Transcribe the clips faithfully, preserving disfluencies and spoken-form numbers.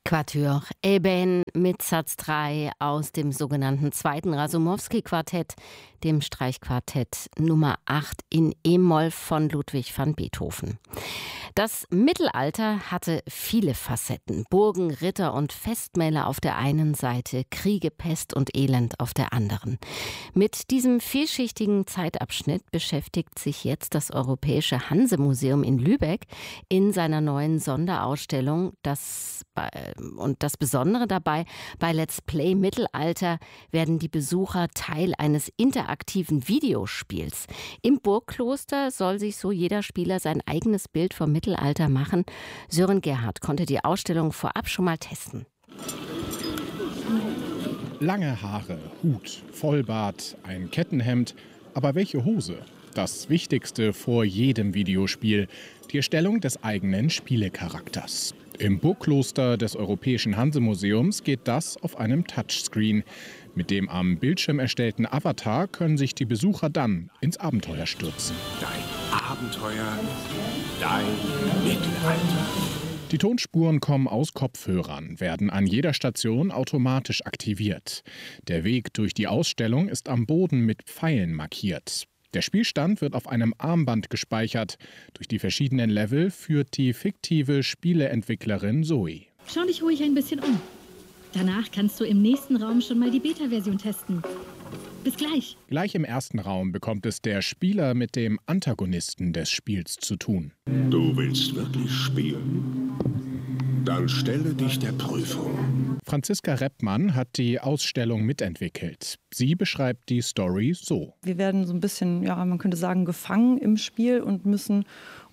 Quatuor Eben mit Satz drei aus dem sogenannten zweiten Rasumowski-Quartett, dem Streichquartett Nummer acht in E-Moll von Ludwig van Beethoven. Das Mittelalter hatte viele Facetten. Burgen, Ritter und Festmäler auf der einen Seite, Kriege, Pest und Elend auf der anderen. Mit diesem vielschichtigen Zeitabschnitt beschäftigt sich jetzt das Europäische Hanse-Museum in Lübeck in seiner neuen Sonderausstellung. Das, und das Besondere dabei, bei Let's Play Mittelalter werden die Besucher Teil eines interaktiven Videospiels. Im Burgkloster soll sich so jeder Spieler sein eigenes Bild vom Mittelalter machen. Sören Gerhardt konnte die Ausstellung vorab schon mal testen. Lange Haare, Hut, Vollbart, ein Kettenhemd. Aber welche Hose? Das Wichtigste vor jedem Videospiel: die Erstellung des eigenen Spielecharakters. Im Burgkloster des Europäischen Hanse-Museums geht das auf einem Touchscreen. Mit dem am Bildschirm erstellten Avatar können sich die Besucher dann ins Abenteuer stürzen. Dein Abenteuer, dein Mittelalter. Die Tonspuren kommen aus Kopfhörern, werden an jeder Station automatisch aktiviert. Der Weg durch die Ausstellung ist am Boden mit Pfeilen markiert. Der Spielstand wird auf einem Armband gespeichert. Durch die verschiedenen Level führt die fiktive Spieleentwicklerin Zoe. Schau dich ruhig ein bisschen um. Danach kannst du im nächsten Raum schon mal die Beta-Version testen. Bis gleich. Gleich im ersten Raum bekommt es der Spieler mit dem Antagonisten des Spiels zu tun. Du willst wirklich spielen? Dann stelle dich der Prüfung. Franziska Reppmann hat die Ausstellung mitentwickelt. Sie beschreibt die Story so. Wir werden so ein bisschen, ja, man könnte sagen, gefangen im Spiel und müssen,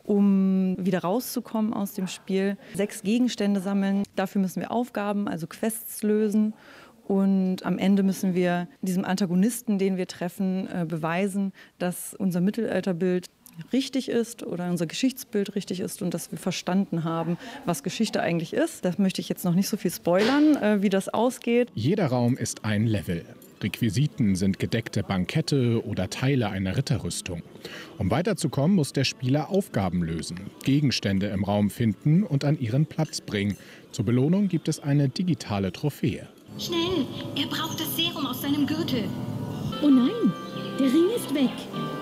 um wieder rauszukommen aus dem Spiel, sechs Gegenstände sammeln. Dafür müssen wir Aufgaben, also Quests lösen. Und am Ende müssen wir diesem Antagonisten, den wir treffen, äh, beweisen, dass unser Mittelalterbild richtig ist oder unser Geschichtsbild richtig ist und dass wir verstanden haben, was Geschichte eigentlich ist. Das möchte ich jetzt noch nicht so viel spoilern, äh, wie das ausgeht. Jeder Raum ist ein Level. Requisiten sind gedeckte Bankette oder Teile einer Ritterrüstung. Um weiterzukommen, muss der Spieler Aufgaben lösen, Gegenstände im Raum finden und an ihren Platz bringen. Zur Belohnung gibt es eine digitale Trophäe. Schnell, er braucht das Serum aus seinem Gürtel. Oh nein, der Ring ist weg.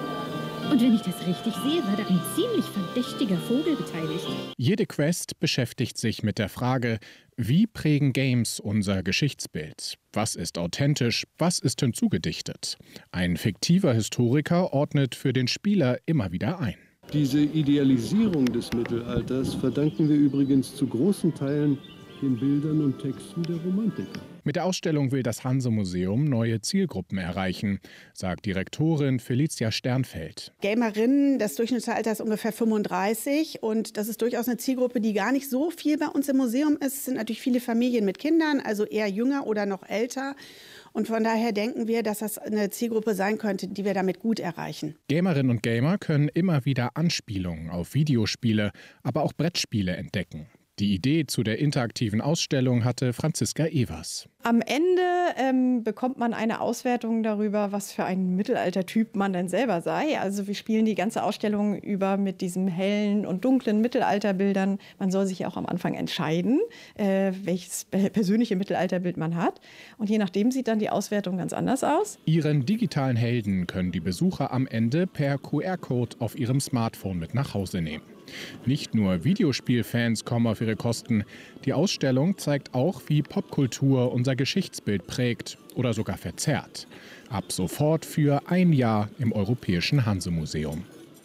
Und wenn ich das richtig sehe, war da ein ziemlich verdächtiger Vogel beteiligt. Jede Quest beschäftigt sich mit der Frage, wie prägen Games unser Geschichtsbild? Was ist authentisch? Was ist hinzugedichtet? Ein fiktiver Historiker ordnet für den Spieler immer wieder ein. Diese Idealisierung des Mittelalters verdanken wir übrigens zu großen Teilen den Bildern und Texten der Romantiker. Mit der Ausstellung will das Hanse-Museum neue Zielgruppen erreichen, sagt Direktorin Felicia Sternfeld. Gamerinnen, das Durchschnittsalter ist ungefähr fünfunddreißig und das ist durchaus eine Zielgruppe, die gar nicht so viel bei uns im Museum ist. Es sind natürlich viele Familien mit Kindern, also eher jünger oder noch älter. Und von daher denken wir, dass das eine Zielgruppe sein könnte, die wir damit gut erreichen. Gamerinnen und Gamer können immer wieder Anspielungen auf Videospiele, aber auch Brettspiele entdecken. Die Idee zu der interaktiven Ausstellung hatte Franziska Evers. Am Ende ähm, bekommt man eine Auswertung darüber, was für ein Mittelaltertyp man denn selber sei. Also wir spielen die ganze Ausstellung über mit diesen hellen und dunklen Mittelalterbildern. Man soll sich ja auch am Anfang entscheiden, äh, welches persönliche Mittelalterbild man hat. Und je nachdem sieht dann die Auswertung ganz anders aus. Ihren digitalen Helden können die Besucher am Ende per Q R-Code auf ihrem Smartphone mit nach Hause nehmen. Nicht nur Videospielfans kommen auf ihre Kosten. Die Ausstellung zeigt auch, wie Popkultur unser Geschichtsbild prägt oder sogar verzerrt. Ab sofort für ein Jahr im Europäischen Hanse-Museum.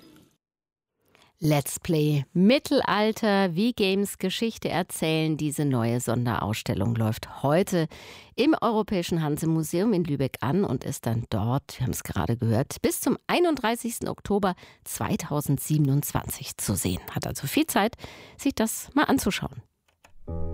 Let's Play Mittelalter, wie Games Geschichte erzählen. Diese neue Sonderausstellung läuft heute im Europäischen Hanse-Museum in Lübeck an und ist dann dort, wir haben es gerade gehört, bis zum einunddreißigsten Oktober zweitausendsiebenundzwanzig zu sehen. Hat also viel Zeit, sich das mal anzuschauen.